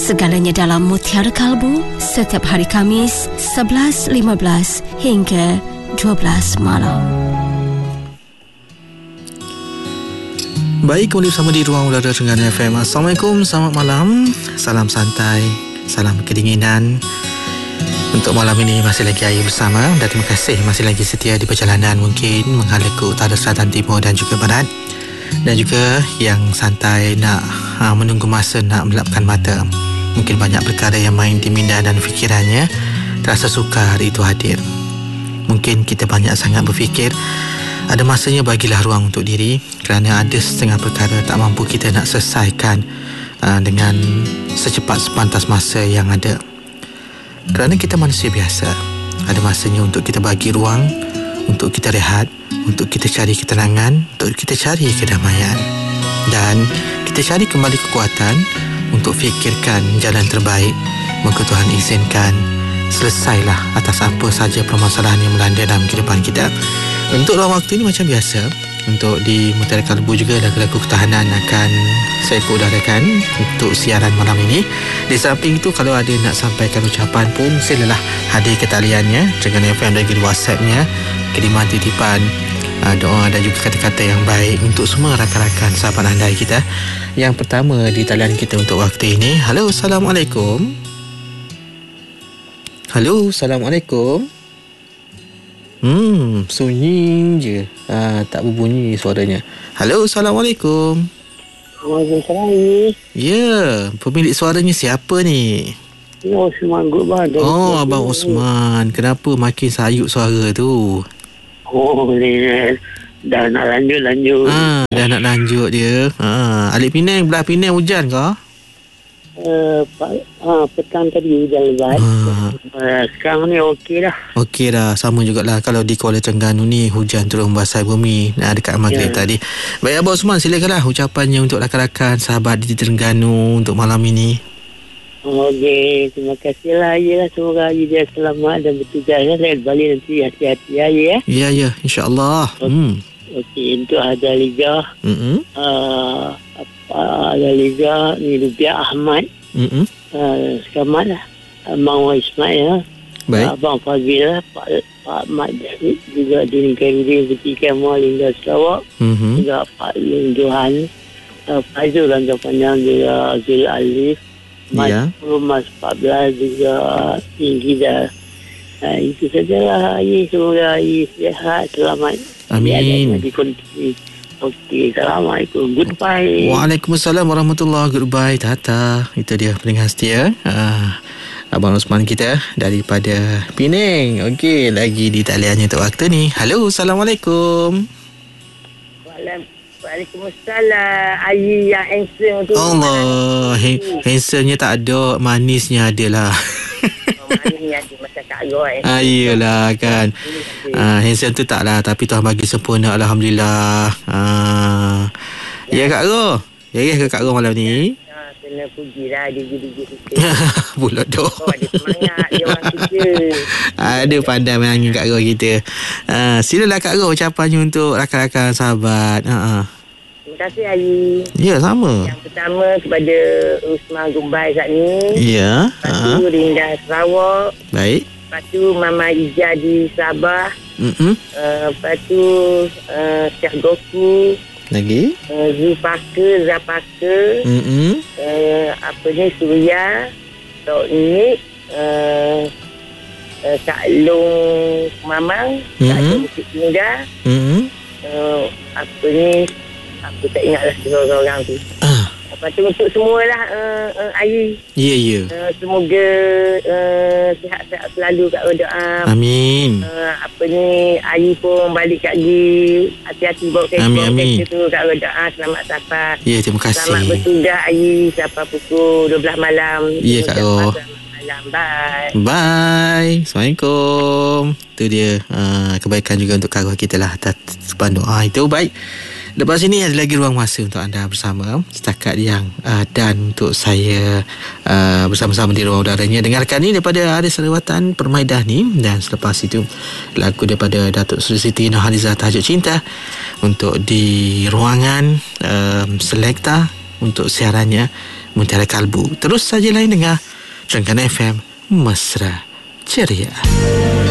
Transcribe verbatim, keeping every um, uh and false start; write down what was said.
Segalanya dalam Mutiara Kalbu setiap hari Khamis sebelas lima belas hingga dua belas malam. Baik, kembali bersama di Ruang Udara Terengganu F M. Assalamualaikum, selamat malam. Salam santai, salam kedinginan. Untuk malam ini masih lagi Ayu bersama, dan terima kasih masih lagi setia di perjalanan mungkin menghala ke utara, selatan, timur dan juga barat. Dan juga yang santai nak ha, menunggu masa nak melapkan mata. Mungkin banyak perkara yang main di minda dan fikirannya, terasa sukar itu hadir. Mungkin kita banyak sangat berfikir, ada masanya bagilah ruang untuk diri, kerana ada setengah perkara tak mampu kita nak selesaikan uh, dengan secepat sepantas masa yang ada. Kerana kita manusia biasa, ada masanya untuk kita bagi ruang, untuk kita rehat, untuk kita cari ketenangan, untuk kita cari kedamaian. Dan kita cari kembali kekuatan untuk fikirkan jalan terbaik. Moga Tuhan izinkan selesailah atas apa saja permasalahan yang melanda dalam kehidupan kita. Untuk ruang waktu ini macam biasa, untuk di Mutiara Kalbu juga lagu-lagu ketahanan akan saya udarakan untuk siaran malam ini. Di samping itu, kalau ada nak sampaikan ucapan pun, silalah hadir ke taliannya Terengganu F M dan juga WhatsAppnya, kiriman titipan uh, doa dan juga kata-kata yang baik untuk semua rakan-rakan sahabat andai kita. Yang pertama di talian kita untuk waktu ini. Halo, Assalamualaikum. Halo, Assalamualaikum. Hmm, sunyi je. Ah, tak berbunyi suaranya. Halo, Assalamualaikum. Waalaikumsalam. Ya, pemilik suaranya siapa ni? Ya, Osman Gubah. Oh, Abang Osman. Kenapa makin sayuk suara tu? Oh, boleh. Dah nak lanjut-lanjut. Ah, dah nak lanjut dia. Ah, Alik Penang, belah Penang hujan ke? Uh, uh, petang tadi hujan lebat. Ah. Uh, sekarang ni okey dah. Okey dah, sama jugalah. Kalau di Kuala Terengganu ni hujan turun membasahi bumi nah, dekat maghrib yeah. tadi. Baik, Abang Osman, silakanlah ucapannya untuk rakan-rakan sahabat di Terengganu untuk malam ini. Okey, terima kasihlah Ayah. Semoga Ayah dia selamat dan bertugas ya. Saya balik nanti hati-hati Ayah ya. Ya, ya, insya-Allah. Okay. Hmm. Okey, untuk Hadar Liga. Hmm. Uh, apa Hadar Liga ni Rubiah Ahmad. Hmm. Uh, selamat lah. Abang Ismail. Baik. Abang Fazil lah. Pak, Pak Ahmad juga Dini Khairudin Bukit Kemal Linda Sarawak. Hmm. Juga Pak Lung Johan. Uh, Fazul Langkah Panjang juga Zul Alif. Mas ya. Mas empat belas juga tinggi dah. Uh, itu sajalah Ayah. Semoga Ayah sihat, selamat. Amin. Okey, Assalamualaikum. Goodbye. Waalaikumsalam warahmatullahi. Goodbye, Tata. Itu dia pendengar setia. Uh, Abang Osman kita daripada Penang. Okey, lagi di taliannya untuk waktu ni. Halo, Assalamualaikum. Waalaikumsalam. Ayi yang handsome tu. Allah, handsome-nya tak ada, manisnya adalah. Oh, manisnya ada macam Kak Roy. Ah, iyalah kan. Ah, handsome tu taklah, tapi Tuhan bagi sempurna, alhamdulillah. Ah. Ya, ya Kak Ro. Ya ya ke Kak Ro malam ni? Ha, kena pujilah digi-digi kita. Bulat doh. Oh, ada semangat dia orang kita. Ada pandai menangin Kak Ro kita. Ah, silalah Kak Ro ucapannya untuk rakan-rakan sahabat. Ha ah. Terima kasih Ayi. Ya, sama. Yang pertama kepada Usman Gumbai saat ni. Ya. Lepas tu uh-huh. Rinda Sarawak. Baik. Lepas tu Mama Ija di Sabah. Mm-hmm. Uh, lepas tu uh, Syah Goku. Lagi. Uh, Zulfaka, Zapaka. Mm-hmm. Uh, apa ni, Surya. Tok Nik. Uh, uh, Kak Long Mamang. Mm-hmm. Kak Long Bukit Tinggal. Mm-hmm. Uh, apa ni, aku tak ingatlah seorang-orang tu. Ah. Lepas tu untuk semualah uh, uh, Ayi. Ya, yeah, ya. Yeah. Uh, semoga uh, sihat-sihat selalu kat doa. Amin. Uh, apa ni, Ayi pun balik kat Gi. Hati-hati bawa kereta. Amin, amin. Kereta tu kat doa. Selamat sampai. Ya, yeah, terima kasih. Selamat bertugas Ayi sampai pukul dua belas malam. Ya, yeah, Kak Ro. Bye. Bye. Assalamualaikum. Itu dia uh, kebaikan juga untuk Kak Ro kita lah atas sepanjang doa itu. Baik. Lepas ini ada lagi ruang masa untuk anda bersama. Setakat yang uh, dan untuk saya uh, bersama-sama di ruang udaranya. Dengarkan ni daripada Haris Salawatan Permaidah ni. Dan selepas itu lagu daripada Datuk Seri Siti Nurhalizah Tajuk Cinta untuk di ruangan um, selekta untuk siarannya Mutiara Kalbu. Terus saja lain dengar Trengganu F M, mesra ceria.